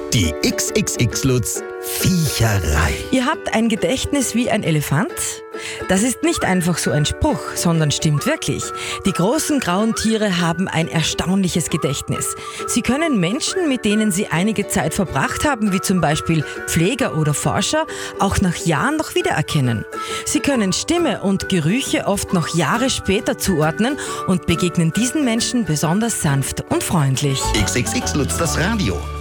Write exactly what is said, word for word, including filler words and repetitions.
Die X X X-Lutz Viecherei. Ihr habt ein Gedächtnis wie ein Elefant? Das ist nicht einfach so ein Spruch, sondern stimmt wirklich. Die großen grauen Tiere haben ein erstaunliches Gedächtnis. Sie können Menschen, mit denen sie einige Zeit verbracht haben, wie zum Beispiel Pfleger oder Forscher, auch nach Jahren noch wiedererkennen. Sie können Stimme und Gerüche oft noch Jahre später zuordnen und begegnen diesen Menschen besonders sanft und freundlich. X X X-Lutz das Radio.